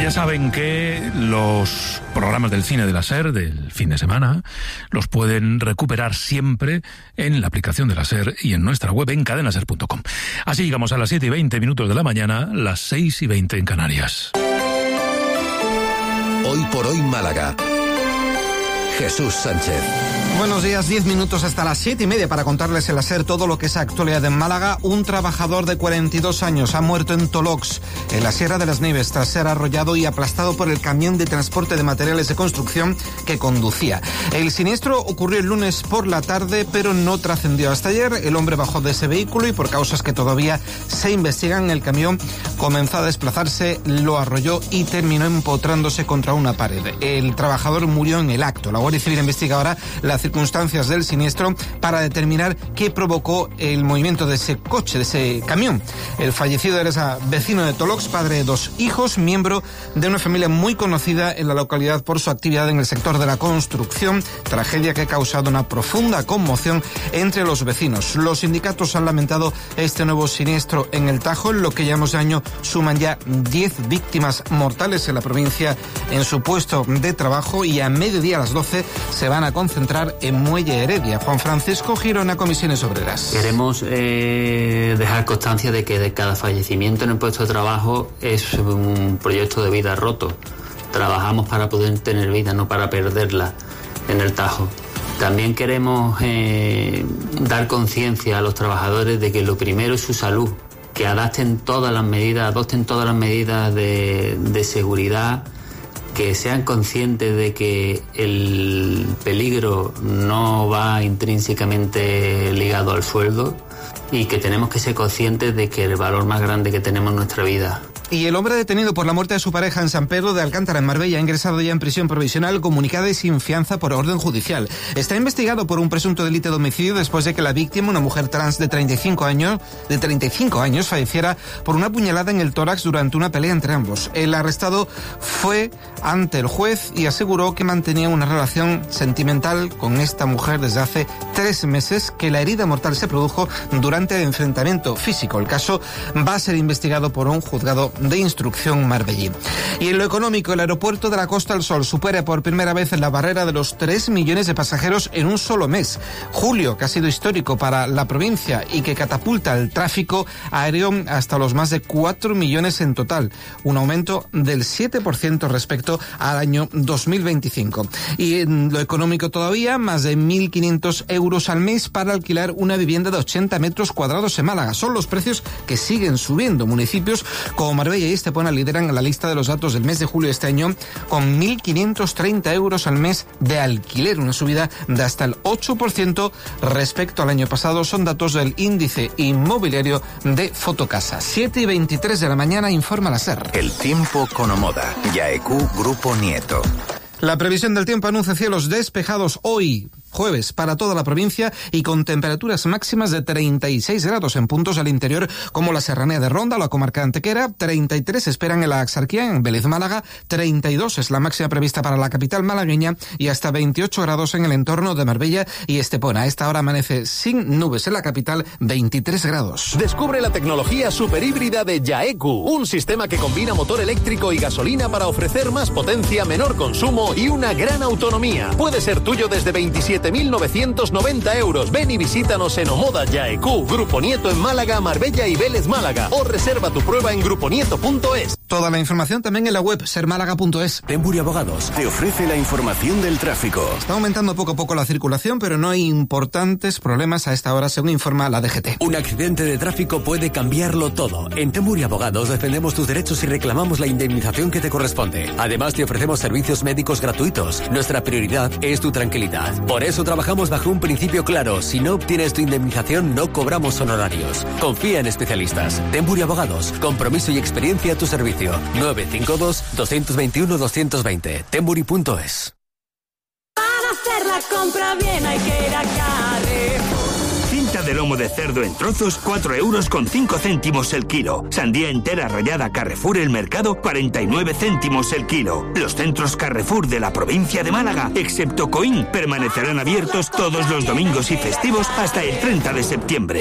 Ya saben que los programas del cine de la SER del fin de semana los pueden recuperar siempre en la aplicación de la SER y en nuestra web en cadenaser.com. Así llegamos a las 7:20 de la mañana, las 6:20 en Canarias. Hoy por hoy Málaga. Jesús Sánchez. Buenos días, 10 minutos hasta las 7:30 para contarles en la SER todo lo que es actualidad en Málaga. Un trabajador de 42 años ha muerto en Tolox, en la Sierra de las Nieves, tras ser arrollado y aplastado por el camión de transporte de materiales de construcción que conducía. El siniestro ocurrió el lunes por la tarde, pero no trascendió. Hasta ayer el hombre bajó de ese vehículo y por causas que todavía se investigan, el camión comenzó a desplazarse, lo arrolló y terminó empotrándose contra una pared. El trabajador murió en el acto. La Guardia Civil investiga ahora las circunstancias del siniestro para determinar qué provocó el movimiento de ese coche, de ese camión. El fallecido era vecino de Tolox, padre de 2 hijos, miembro de una familia muy conocida en la localidad por su actividad en el sector de la construcción, tragedia que ha causado una profunda conmoción entre los vecinos. Los sindicatos han lamentado este nuevo siniestro en el Tajo, en lo que llevamos de año suman ya 10 víctimas mortales en la provincia en su puesto de trabajo, y a mediodía a las 12 se van a concentrar en Muelle Heredia. Juan Francisco Girona, Comisiones Obreras. Queremos dejar constancia de que de cada fallecimiento en el puesto de trabajo es un proyecto de vida roto. Trabajamos para poder tener vida, no para perderla en el Tajo. También queremos dar conciencia a los trabajadores de que lo primero es su salud, que adopten todas las medidas de seguridad, que sean conscientes de que el peligro no va intrínsecamente ligado al sueldo y que tenemos que ser conscientes de que el valor más grande que tenemos en nuestra vida. Y el hombre detenido por la muerte de su pareja en San Pedro de Alcántara, en Marbella, ha ingresado ya en prisión provisional, comunicada y sin fianza por orden judicial. Está investigado por un presunto delito de homicidio después de que la víctima, una mujer trans de 35 años, falleciera por una puñalada en el tórax durante una pelea entre ambos. El arrestado fue ante el juez y aseguró que mantenía una relación sentimental con esta mujer desde hace 3 meses, que la herida mortal se produjo durante el enfrentamiento físico. El caso va a ser investigado por un juzgado de instrucción marbellí. Y en lo económico, el aeropuerto de la Costa del Sol supera por primera vez la barrera de los 3 millones de pasajeros en un solo mes. Julio, que ha sido histórico para la provincia y que catapulta el tráfico aéreo hasta los más de 4 millones en total, un aumento del 7% respecto al año 2025. Y en lo económico todavía, más de 1.500 euros al mes para alquilar una vivienda de 80 metros cuadrados en Málaga. Son los precios que siguen subiendo. Municipios como Marbella y Estepona lideran la lista de los datos del mes de julio de este año, con 1.530 euros al mes de alquiler, una subida de hasta el 8% respecto al año pasado. Son datos del índice inmobiliario de Fotocasa. 7:23 de la mañana, informa la SER. El tiempo con Omoda. Yaeku Grupo Nieto. La previsión del tiempo anuncia cielos despejados hoy, jueves, para toda la provincia y con temperaturas máximas de 36 grados en puntos del interior como la Serranía de Ronda o la comarca de Antequera. 33 esperan en la Axarquía, en Vélez Málaga. 32 es la máxima prevista para la capital malagueña y hasta 28 grados en el entorno de Marbella y Estepona. A esta hora amanece sin nubes en la capital, 23 grados. Descubre la tecnología superhíbrida de Yaeku, un sistema que combina motor eléctrico y gasolina para ofrecer más potencia, menor consumo y una gran autonomía. Puede ser tuyo desde 27.990 euros. Ven y visítanos en Omoda Yaeku, Grupo Nieto en Málaga, Marbella y Vélez Málaga. O reserva tu prueba en gruponieto.es. Toda la información también en la web sermálaga.es. Temburi Abogados te ofrece la información del tráfico. Está aumentando poco a poco la circulación, pero no hay importantes problemas a esta hora, según informa la DGT. Un accidente de tráfico puede cambiarlo todo. En Temburi Abogados defendemos tus derechos y reclamamos la indemnización que te corresponde. Además, te ofrecemos servicios médicos gratuitos. Nuestra prioridad es tu tranquilidad. Por eso trabajamos bajo un principio claro. Si no obtienes tu indemnización, no cobramos honorarios. Confía en especialistas. Temburi Abogados. Compromiso y experiencia a tu servicio. 952-221-220. Temburi.es. Para hacer la compra bien hay que ir a Carrefour. Cinta de lomo de cerdo en trozos, 4,05 euros el kilo. Sandía entera rallada Carrefour El Mercado, 49 céntimos el kilo. Los centros Carrefour de la provincia de Málaga, excepto Coín, permanecerán abiertos todos los domingos y festivos hasta el 30 de septiembre.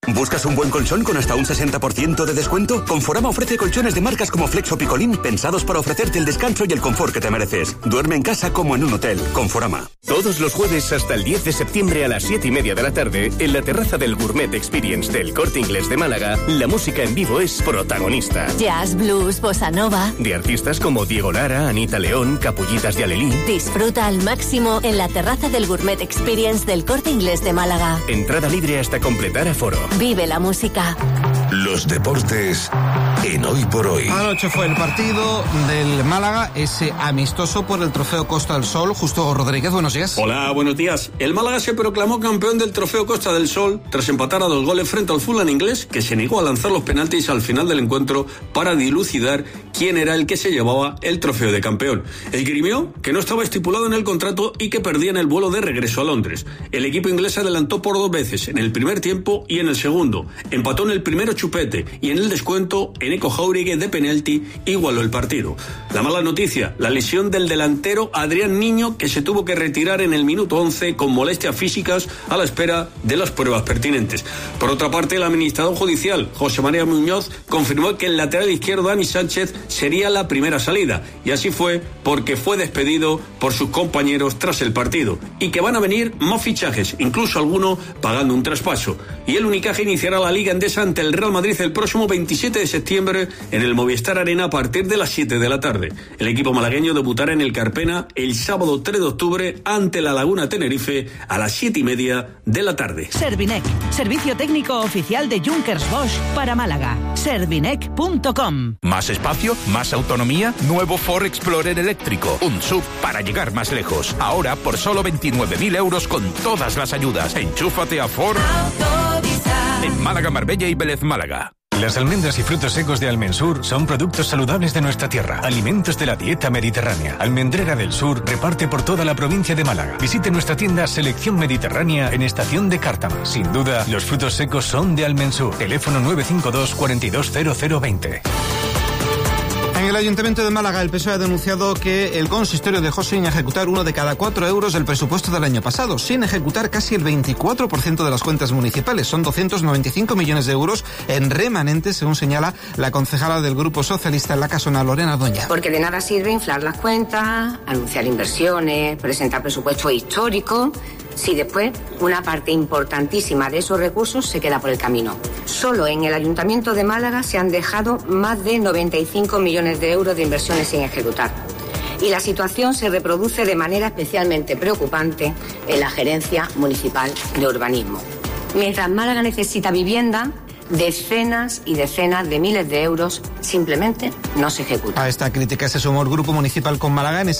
¿Buscas un buen colchón con hasta un 60% de descuento? Conforama ofrece colchones de marcas como Flex o Picolín pensados para ofrecerte el descanso y el confort que te mereces. Duerme en casa como en un hotel. Conforama. Todos los jueves hasta el 10 de septiembre a las 7:30 de la tarde, en la terraza del Gourmet Experience del Corte Inglés de Málaga, la música en vivo es protagonista. Jazz, blues, bossa nova. De artistas como Diego Lara, Anita León, Capullitas de Alelí. Disfruta al máximo en la terraza del Gourmet Experience del Corte Inglés de Málaga. Entrada libre hasta completar aforo. Vive la música. Los deportes en Hoy por Hoy. Anoche fue el partido del Málaga, ese amistoso por el Trofeo Costa del Sol. Justo Rodríguez, buenos días. Hola, buenos días. El Málaga se proclamó campeón del Trofeo Costa del Sol tras empatar a 2 goles frente al Fulham inglés, que se negó a lanzar los penaltis al final del encuentro para dilucidar quién era el que se llevaba el trofeo de campeón. Esgrimió que no estaba estipulado en el contrato y que perdían el vuelo de regreso a Londres. El equipo inglés adelantó por 2 veces, en el primer tiempo y en el segundo. Empató en el primero Chupete y en el descuento Eneco Jauregui de penalti igualó el partido. La mala noticia, la lesión del delantero Adrián Niño, que se tuvo que retirar en el minuto 11 con molestias físicas a la espera de las pruebas pertinentes. Por otra parte, el administrador judicial José María Muñoz confirmó que el lateral izquierdo Dani Sánchez sería la primera salida, y así fue porque fue despedido por sus compañeros tras el partido, y que van a venir más fichajes, incluso alguno pagando un traspaso. Y el Unicaja iniciará la Liga Endesa ante el Real Madrid el próximo 27 de septiembre en el Movistar Arena a partir de las 7 de la tarde. El equipo malagueño debutará en el Carpena el sábado 3 de octubre ante la Laguna Tenerife a las 7:30 de la tarde. Servinec, servicio técnico oficial de Junkers Bosch para Málaga. Servinec.com. Más espacio, más autonomía, nuevo Ford Explorer eléctrico, un SUV para llegar más lejos. Ahora por solo 29.000 euros con todas las ayudas. Enchúfate a Ford en Málaga, Marbella y Vélez Málaga. Las almendras y frutos secos de Almensur son productos saludables de nuestra tierra, alimentos de la dieta mediterránea. Almendrera del Sur reparte por toda la provincia de Málaga. Visite nuestra tienda Selección Mediterránea en Estación de Cártama. Sin duda, los frutos secos son de Almensur. Teléfono 952 420020. En el Ayuntamiento de Málaga, el PSOE ha denunciado que el consistorio dejó sin ejecutar 1 de cada 4 euros del presupuesto del año pasado, sin ejecutar casi el 24% de las cuentas municipales. Son 295 millones de euros en remanentes, según señala la concejala del Grupo Socialista en la Casona, Lorena Doña. Porque de nada sirve inflar las cuentas, anunciar inversiones, presentar presupuestos históricos, si después una parte importantísima de esos recursos se queda por el camino. Solo en el Ayuntamiento de Málaga se han dejado más de 95 millones de euros de inversiones sin ejecutar. Y la situación se reproduce de manera especialmente preocupante en la Gerencia Municipal de Urbanismo. Mientras Málaga necesita vivienda, decenas y decenas de miles de euros simplemente no se ejecutan. A esta crítica se sumó el Grupo Municipal con Málaga en